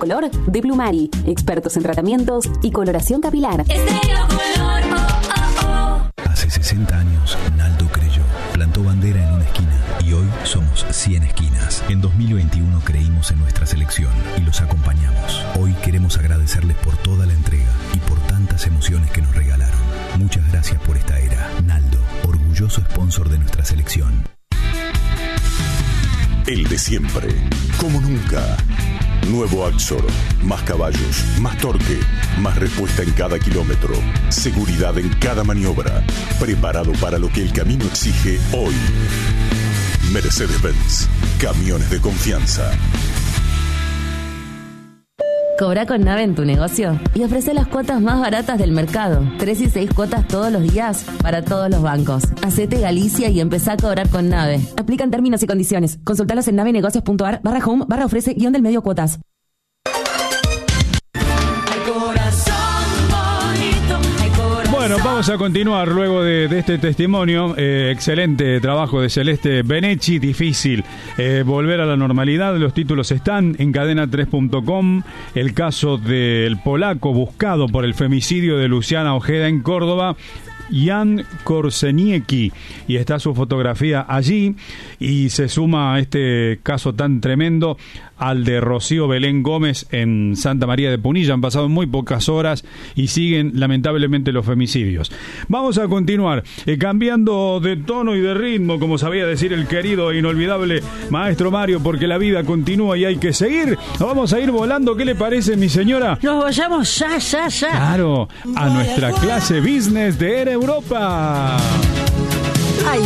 Color de Plumari. Expertos en tratamientos y coloración capilar. Estereocolor, Hace 60 años, Naldo creyó, plantó bandera en una esquina y hoy somos 100 esquinas. En 2021 creímos en nuestra selección y los acompañamos. Hoy queremos agradecerles por toda la entrega y por tantas emociones que nos regalaron. Muchas gracias por esta era. Naldo, orgulloso sponsor de nuestra selección. El de siempre, como nunca. Nuevo Axor, más caballos, más torque, más respuesta en cada kilómetro, seguridad en cada maniobra, preparado para lo que el camino exige hoy. Mercedes-Benz, camiones de confianza. Cobra con Nave en tu negocio y ofrece las cuotas más baratas del mercado. 3 y 6 cuotas todos los días para todos los bancos. Hacete Galicia y empezá a cobrar con Nave. Aplican términos y condiciones. Consultalos en navenegocios.ar/home/ofrece-del-medio cuotas. Bueno, vamos a continuar luego de este testimonio. Excelente trabajo de Celeste Benecchi. Difícil volver a la normalidad. Los títulos están en cadena3.com. El caso del polaco buscado por el femicidio de Luciana Ojeda en Córdoba, Jan Korzeniecki, y está su fotografía allí, y se suma a este caso tan tremendo al de Rocío Belén Gómez en Santa María de Punilla. Han pasado muy pocas horas y siguen lamentablemente los femicidios. Vamos a continuar cambiando de tono y de ritmo, como sabía decir el querido e inolvidable maestro Mario, porque la vida continúa y hay que seguir. Vamos a ir volando, ¿qué le parece, mi señora? Nos vayamos ya. Claro, a nuestra clase business de Era Europa. Ay,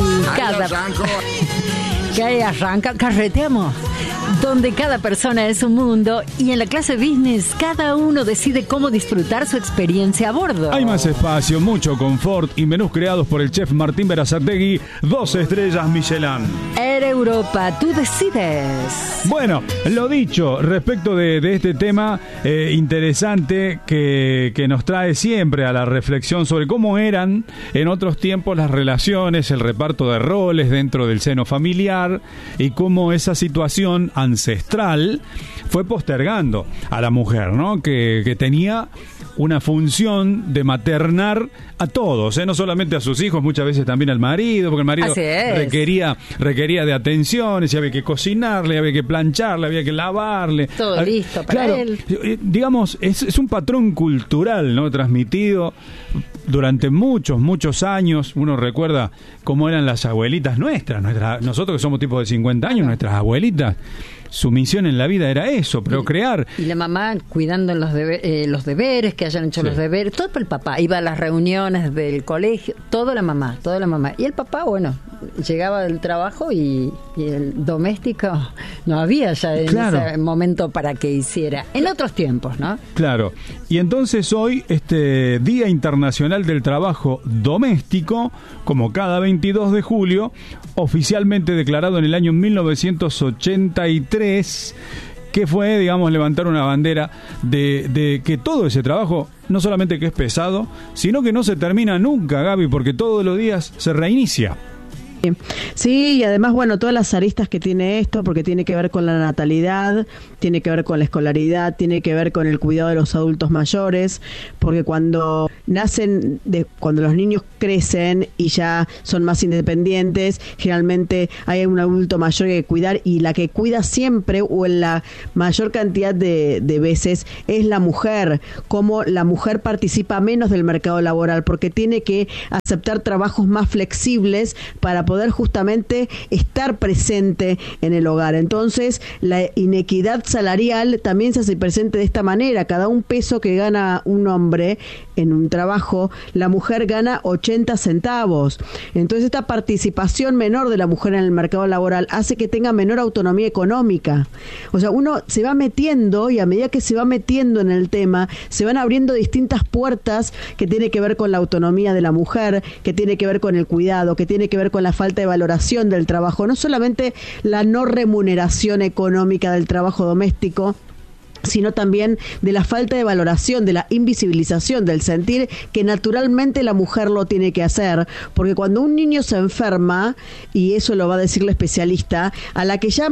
que arranca, carreteamos, donde cada persona es un mundo, y en la clase business cada uno decide cómo disfrutar su experiencia a bordo. Hay más espacio, mucho confort y menús creados por el chef Martín Berazategui, 2 estrellas Michelin. Era Europa, tú decides. Bueno, lo dicho, respecto de este tema interesante que nos trae siempre a la reflexión sobre cómo eran en otros tiempos las relaciones, el reparto de roles dentro del seno familiar, y cómo esa situación ancestral fue postergando a la mujer, ¿no? Que tenía una función de maternar a todos, no solamente a sus hijos, muchas veces también al marido, porque el marido requería de atenciones, y había que cocinarle, había que plancharle, había que lavarle. Todo listo para él. Digamos, es un patrón cultural, ¿no? Transmitido durante muchos años. Uno recuerda cómo eran las abuelitas nuestras, nosotros que somos tipos de 50 años, nuestras abuelitas. Su misión en la vida era eso, procrear. Y la mamá cuidando los deberes, que hayan hecho los deberes, todo por el papá. Iba a las reuniones del colegio, toda la mamá. Y el papá, bueno, llegaba del trabajo y el doméstico no había ya en ese momento para que hiciera. En otros tiempos, ¿no? Claro. Y entonces hoy, este Día Internacional del Trabajo Doméstico, como cada 22 de julio, oficialmente declarado en el año 1983, que fue, digamos, levantar una bandera de que todo ese trabajo, no solamente que es pesado, sino que no se termina nunca, Gaby, porque todos los días se reinicia. Sí, y además, bueno, todas las aristas que tiene esto, porque tiene que ver con la natalidad, tiene que ver con la escolaridad, tiene que ver con el cuidado de los adultos mayores, porque cuando cuando los niños crecen y ya son más independientes, generalmente hay un adulto mayor que cuidar, y la que cuida siempre o en la mayor cantidad de veces es la mujer. Como la mujer participa menos del mercado laboral porque tiene que aceptar trabajos más flexibles para poder justamente estar presente en el hogar. Entonces, la inequidad salarial también se hace presente de esta manera. Cada un peso que gana un hombre en un trabajo, la mujer gana 80 centavos. Entonces, esta participación menor de la mujer en el mercado laboral hace que tenga menor autonomía económica. O sea, uno se va metiendo, y a medida que se va metiendo en el tema, se van abriendo distintas puertas que tiene que ver con la autonomía de la mujer, que tiene que ver con el cuidado, que tiene que ver con la falta de valoración del trabajo, no solamente la no remuneración económica del trabajo doméstico, sino también de la falta de valoración, de la invisibilización, del sentir que naturalmente la mujer lo tiene que hacer, porque cuando un niño se enferma, y eso lo va a decir la especialista, a la que llaman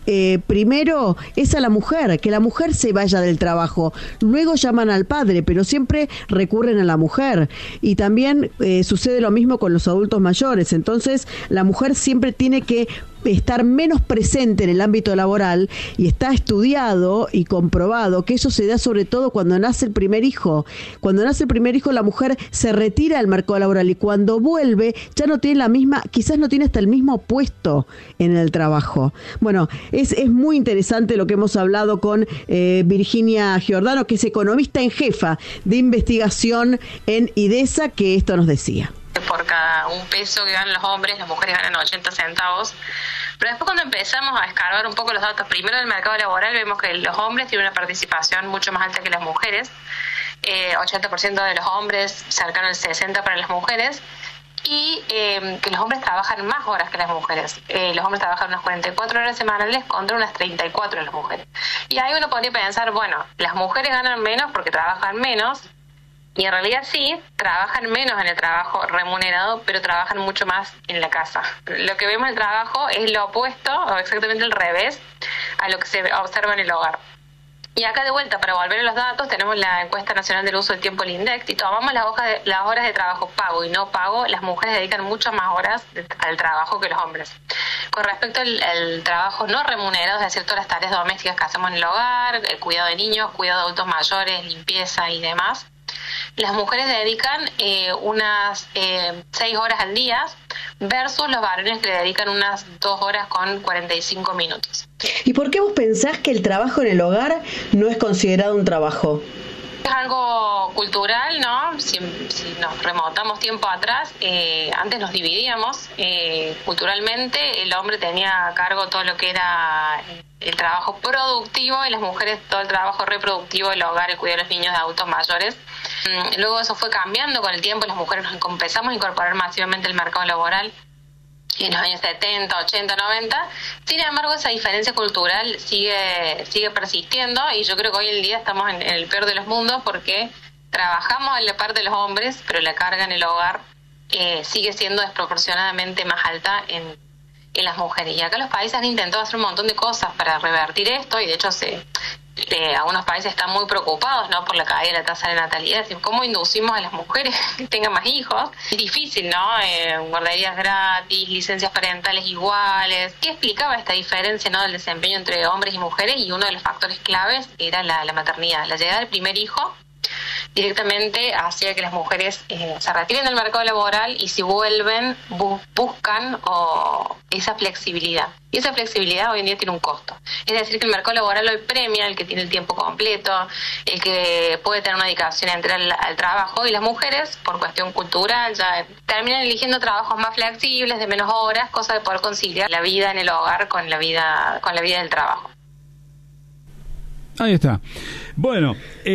primero es a la mujer, que la mujer se vaya del trabajo. Luego llaman al padre, pero siempre recurren a la mujer. Y también sucede lo mismo con los adultos mayores. Entonces, la mujer siempre tiene que estar menos presente en el ámbito laboral, y está estudiado y comprobado que eso se da sobre todo cuando nace el primer hijo. Cuando nace el primer hijo, la mujer se retira del mercado laboral, y cuando vuelve ya no tiene la misma, quizás no tiene hasta el mismo puesto en el trabajo. Bueno, es muy interesante lo que hemos hablado con Virginia Giordano, que es economista en jefa de investigación en IDESA, que esto nos decía. Por cada un peso que ganan los hombres, las mujeres ganan 80 centavos. Pero después, cuando empezamos a escarbar un poco los datos, primero del mercado laboral, vemos que los hombres tienen una participación mucho más alta que las mujeres. 80% de los hombres, cercano al 60% para las mujeres. Y que los hombres trabajan más horas que las mujeres. Los hombres trabajan unas 44 horas semanales contra unas 34 de las mujeres. Y ahí uno podría pensar, bueno, las mujeres ganan menos porque trabajan menos. Y en realidad sí, trabajan menos en el trabajo remunerado, pero trabajan mucho más en la casa. Lo que vemos en el trabajo es lo opuesto, o exactamente al revés, a lo que se observa en el hogar. Y acá, de vuelta, para volver a los datos, tenemos la encuesta nacional del uso del tiempo, el INDEC, y tomamos las horas de trabajo pago y no pago. Las mujeres dedican muchas más horas al trabajo que los hombres. Con respecto al trabajo no remunerado, es decir, todas las tareas domésticas que hacemos en el hogar, el cuidado de niños, cuidado de adultos mayores, limpieza y demás, las mujeres dedican unas 6 horas al día versus los varones que le dedican unas 2 horas con 45 minutos. ¿Y por qué vos pensás que el trabajo en el hogar no es considerado un trabajo? Es algo cultural, ¿no? Si nos remontamos tiempo atrás, antes nos dividíamos. Culturalmente, el hombre tenía a cargo todo lo que era el trabajo productivo y las mujeres todo el trabajo reproductivo del hogar, el cuidado de los niños, de adultos mayores. Luego eso fue cambiando con el tiempo, las mujeres nos empezamos a incorporar masivamente al mercado laboral en los años 70, 80, 90. Sin embargo, esa diferencia cultural sigue persistiendo, y yo creo que hoy en día estamos en el peor de los mundos, porque trabajamos en la parte de los hombres, pero la carga en el hogar sigue siendo desproporcionadamente más alta en las mujeres. Y acá los países han intentado hacer un montón de cosas para revertir esto, y de hecho algunos países están muy preocupados, ¿no?, por la caída de la tasa de natalidad. ¿Cómo inducimos a las mujeres que tengan más hijos? Es difícil, ¿no? Guarderías gratis, licencias parentales iguales. ¿Qué explicaba esta diferencia, ¿no?, del desempeño entre hombres y mujeres? Y uno de los factores claves era la maternidad. La llegada del primer hijo directamente hacía que las mujeres se retiren del mercado laboral, y si vuelven buscan esa flexibilidad. Y esa flexibilidad hoy en día tiene un costo. Es decir, que el mercado laboral hoy premia el que tiene el tiempo completo, el que puede tener una dedicación entera al trabajo, y las mujeres, por cuestión cultural, ya terminan eligiendo trabajos más flexibles, de menos horas, cosa de poder conciliar la vida en el hogar con la vida del trabajo. Ahí está. Bueno,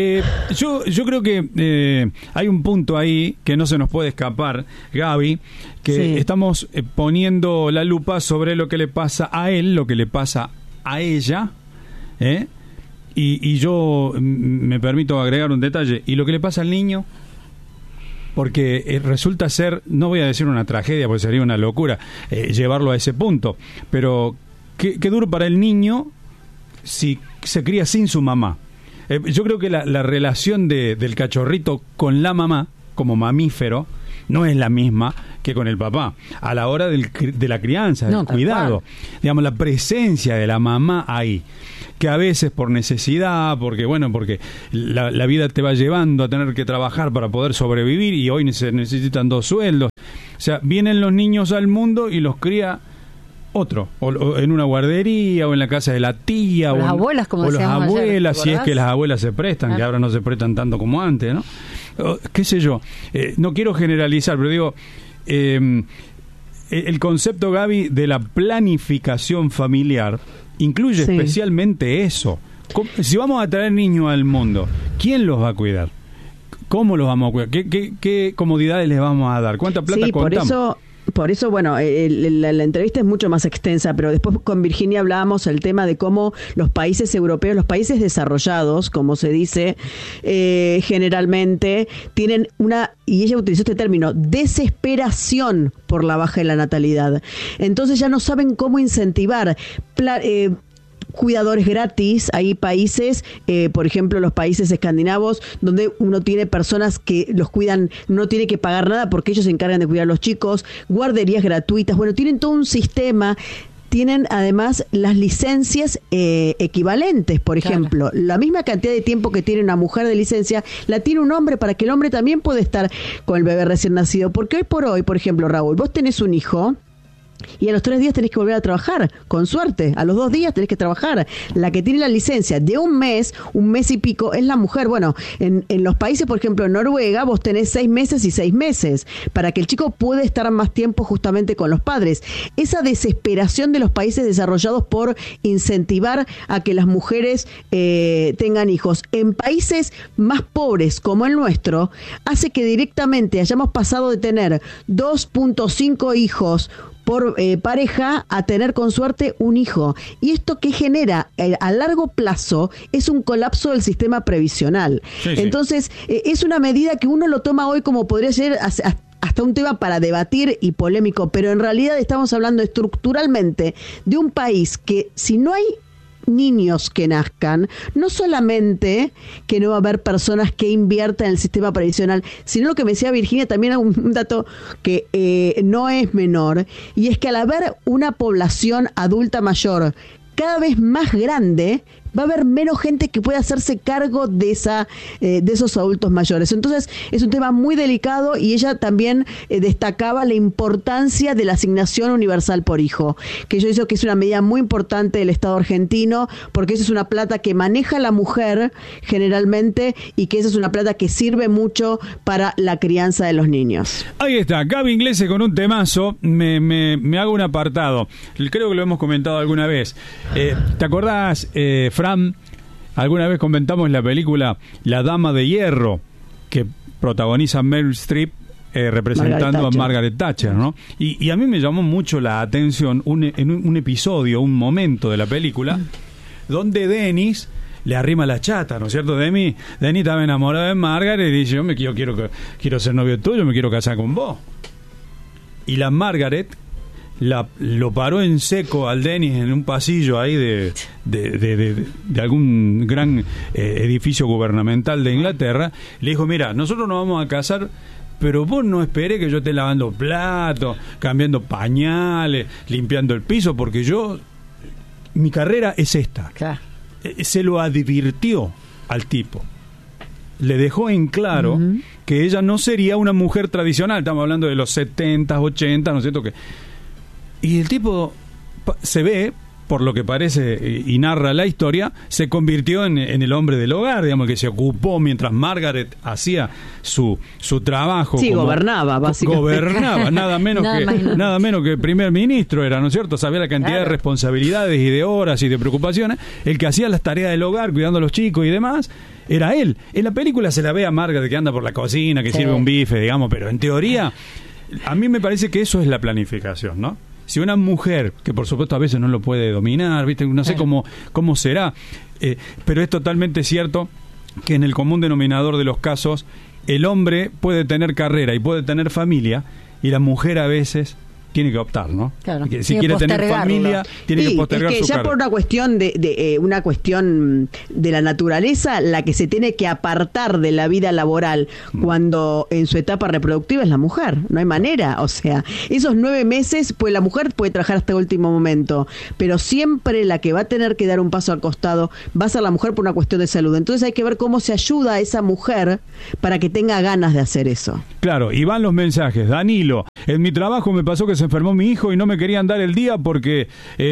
yo creo que hay un punto ahí que no se nos puede escapar, Gaby, que sí, estamos poniendo la lupa sobre lo que le pasa a él, lo que le pasa a ella, y yo me permito agregar un detalle, y lo que le pasa al niño, porque resulta ser, no voy a decir una tragedia, porque sería una locura llevarlo a ese punto, pero qué duro para el niño si se cría sin su mamá. Yo creo que la relación del cachorrito con la mamá, como mamífero, no es la misma que con el papá. A la hora de la crianza, del cuidado, digamos, la presencia de la mamá ahí, que a veces por necesidad, porque la vida te va llevando a tener que trabajar para poder sobrevivir, y hoy se necesitan 2 sueldos. O sea, vienen los niños al mundo y los cría otro, o en una guardería, o en la casa de la tía, o las abuelas, como o las abuelas, ayer, si es que las abuelas se prestan, que ahora no se prestan tanto como antes, ¿no? Qué sé yo, no quiero generalizar, pero digo, el concepto, Gaby, de la planificación familiar incluye especialmente eso. Si vamos a traer niños al mundo, ¿quién los va a cuidar? ¿Cómo los vamos a cuidar? ¿Qué comodidades les vamos a dar? ¿Cuánta plata contamos? Por eso, bueno, la entrevista es mucho más extensa, pero después con Virginia hablábamos el tema de cómo los países europeos, los países desarrollados, como se dice generalmente, tienen y ella utilizó este término, desesperación por la baja de la natalidad. Entonces ya no saben cómo incentivar. cuidadores gratis. Hay países, por ejemplo, los países escandinavos, donde uno tiene personas que los cuidan, no tiene que pagar nada porque ellos se encargan de cuidar a los chicos, guarderías gratuitas. Bueno, tienen todo un sistema. Tienen además las licencias equivalentes, por ejemplo. La misma cantidad de tiempo que tiene una mujer de licencia, la tiene un hombre, para que el hombre también pueda estar con el bebé recién nacido. Porque hoy por hoy, por ejemplo, Raúl, vos tenés un hijo y a los 3 días tenés que volver a trabajar, con suerte. A los 2 días tenés que trabajar. La que tiene la licencia de un mes y pico, es la mujer. Bueno, en los países, por ejemplo, en Noruega, vos tenés 6 meses y 6 meses, para que el chico pueda estar más tiempo justamente con los padres. Esa desesperación de los países desarrollados por incentivar a que las mujeres tengan hijos, en países más pobres como el nuestro, hace que directamente hayamos pasado de tener 2.5 hijos por pareja a tener con suerte un hijo. ¿Y esto qué genera? A largo plazo es un colapso del sistema previsional. Sí. Entonces, es una medida que uno lo toma hoy como podría ser hasta un tema para debatir y polémico, pero en realidad estamos hablando estructuralmente de un país que, si no hay niños que nazcan, no solamente que no va a haber personas que inviertan en el sistema previsional, sino lo que me decía Virginia, también un dato que no es menor, y es que al haber una población adulta mayor cada vez más grande, va a haber menos gente que pueda hacerse cargo de esos adultos mayores. Entonces, es un tema muy delicado, y ella también destacaba la importancia de la asignación universal por hijo, que yo digo que es una medida muy importante del Estado argentino, porque esa es una plata que maneja la mujer generalmente, y que esa es una plata que sirve mucho para la crianza de los niños. Ahí está, Gaby Inglese con un temazo. Me hago un apartado. Creo que lo hemos comentado alguna vez. ¿Te acordás, Fran? Alguna vez comentamos la película La Dama de Hierro, que protagoniza Meryl Streep representando a Margaret Thatcher, ¿no? Y a mí me llamó mucho la atención en un episodio, un momento de la película, donde Dennis le arrima la chata, ¿no es cierto? Dennis estaba enamorado de Margaret y dice: yo quiero ser novio tuyo, me quiero casar con vos. Y la Margaret lo paró en seco al Dennis en un pasillo ahí de algún gran edificio gubernamental de Inglaterra. Le dijo: mira, nosotros nos vamos a casar, pero vos no esperés que yo esté lavando platos, cambiando pañales, limpiando el piso, porque mi carrera es esta. Claro. Se lo advirtió al tipo. Le dejó en claro que ella no sería una mujer tradicional. Estamos hablando de los 70, 80, ¿no es cierto? Y el tipo se ve, por lo que parece y narra la historia, se convirtió en el hombre del hogar, digamos, que se ocupó mientras Margaret hacía su trabajo. Sí, gobernaba, básicamente. Gobernaba, nada menos que primer ministro era, ¿no es cierto? Sabía la cantidad de responsabilidades y de horas y de preocupaciones. El que hacía las tareas del hogar, cuidando a los chicos y demás, era él. En la película se la ve a Margaret que anda por la cocina, que sirve un bife, digamos, pero en teoría, a mí me parece que eso es la planificación, ¿no? Si una mujer, que por supuesto a veces no lo puede dominar, ¿viste? No sé cómo será, pero es totalmente cierto que en el común denominador de los casos, el hombre puede tener carrera y puede tener familia, y la mujer a veces tiene que optar, ¿no? Claro. Si quiere tener familia, tiene que postergar su carrera. Ya por una cuestión una cuestión de la naturaleza, la que se tiene que apartar de la vida laboral cuando en su etapa reproductiva es la mujer. No hay manera. O sea, esos 9 meses, pues la mujer puede trabajar hasta el último momento, pero siempre la que va a tener que dar un paso al costado va a ser la mujer por una cuestión de salud. Entonces hay que ver cómo se ayuda a esa mujer para que tenga ganas de hacer eso. Claro, y van los mensajes. Danilo: en mi trabajo me pasó que se enfermó mi hijo y no me querían dar el día porque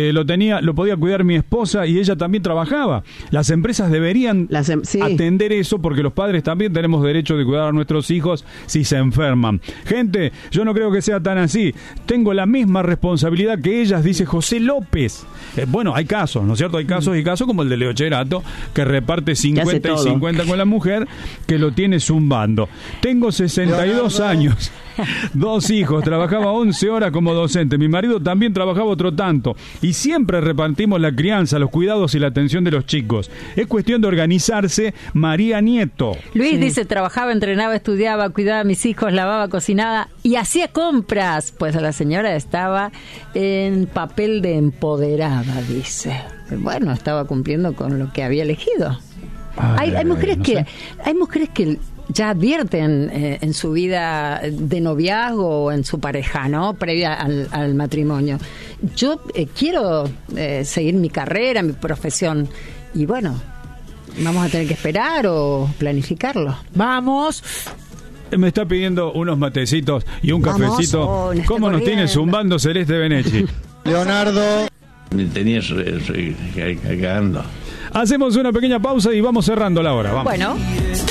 lo podía cuidar mi esposa y ella también trabajaba. Las empresas deberían atender eso, porque los padres también tenemos derecho de cuidar a nuestros hijos si se enferman. Gente, yo no creo que sea tan así. Tengo la misma responsabilidad que ellas, dice José López. Bueno, hay casos, ¿no es cierto? Hay casos y casos, como el de Leo Cherato, que reparte 50 y 50 con la mujer, que lo tiene zumbando. Tengo 62 años. 2 hijos, trabajaba 11 horas como docente, mi marido también trabajaba otro tanto, y siempre repartimos la crianza, los cuidados y la atención de los chicos. Es cuestión de organizarse. María Nieto. Luis dice: trabajaba, entrenaba, estudiaba, cuidaba a mis hijos, lavaba, cocinaba y hacía compras. Pues la señora estaba en papel de empoderada, dice. bueno, estaba cumpliendo con lo que había elegido. Hay mujeres que ya advierten en su vida de noviazgo o en su pareja, ¿no? Previa al matrimonio. Yo quiero seguir mi carrera, mi profesión, y bueno, vamos a tener que esperar o planificarlo. Vamos. Me está pidiendo unos matecitos y un cafecito. ¿Cómo nos tiene zumbando Celeste Benecci? Leonardo. Me tenías cagando. Hacemos una pequeña pausa y vamos cerrando la hora. Vamos. Bueno.